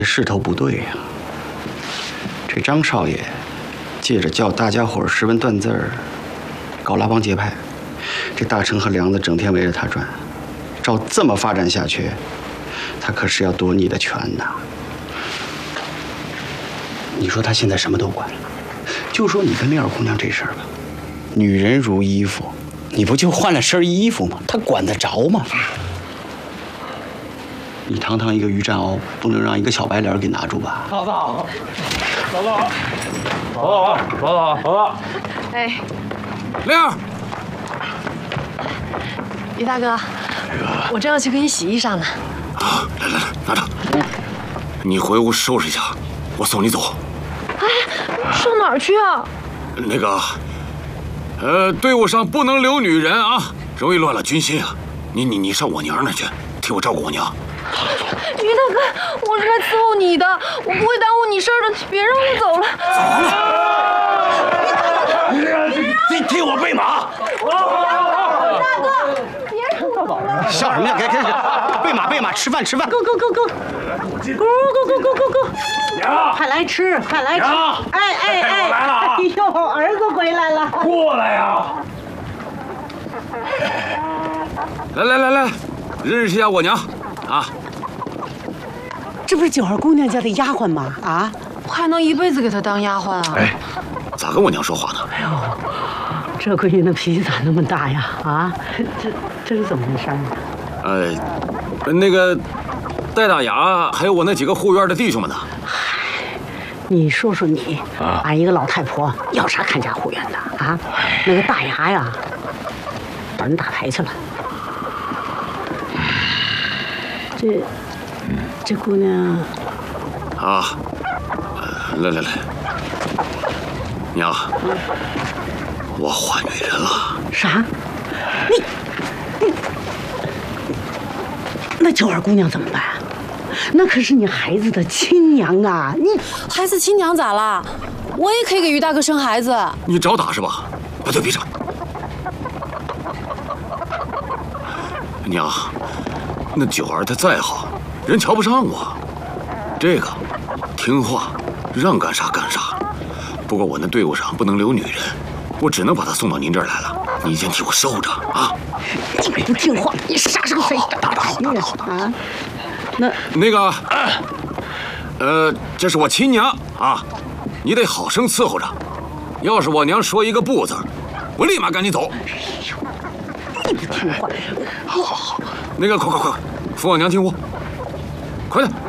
势头不对呀。这张少爷借着叫大家伙识文断字儿，搞拉帮结派，这大成和梁子整天围着他转。照这么发展下去，他可是要夺你的权呐！你说他现在什么都管，就说你跟丽儿姑娘这事儿吧，女人如衣服，你不就换了身衣服吗？他管得着吗？你堂堂一个于占鳌，不能让一个小白脸给拿住吧？ 嫂子好，嫂子好，嫂子好，嫂子。 哎， 玲儿， 于大哥，我正要去给你洗衣裳呢。 啊，来，拿着。你回屋收拾一下，我送你走。 哎，上哪儿去啊？ 那个，队伍上不能留女人啊，容易乱了军心啊。你上我娘那儿去，替我照顾我娘。 于大哥，我是来伺候你的，我不会耽误你事儿的，别让我走了。 你替我备马。 大哥，别让我走了。 笑什么呀？给备马，吃饭。 Go！ 娘， 快来吃！ 娘， 哎！ 我来了啊！ 哎呦，儿子回来了！ 过来呀！来，认识一下我娘啊！ 这不是九儿姑娘家的丫鬟吗？啊！ 我还能一辈子给她当丫鬟啊？ 哎，咋跟我娘说话呢？ 哎呦，这闺女的脾气咋那么大呀？啊，这是怎么回事啊？ 那个戴大牙还有我那几个护院的弟兄们呢。 你说说你，俺一个老太婆要啥看家护院的啊？那个大牙呀，找人打牌去了。这姑娘啊，来，娘，我换女人了。 啥？你，那九儿姑娘怎么办？那可是你孩子的亲娘啊！你孩子亲娘咋啦？我也可以给于大哥生孩子。 你找打是吧？把嘴闭上。娘，那九儿她再好，人瞧不上我。这个听话，让干啥干啥。不过我那队伍上不能留女人，我只能把她送到您这儿来了。你先替我收着啊！ 你不听话，你杀生谁？ 打好啊！ 那个，这是我亲娘啊，你得好生伺候着。要是我娘说一个不字，我立马赶紧走。 你不听话， 好，那个快，扶我娘进屋，快点。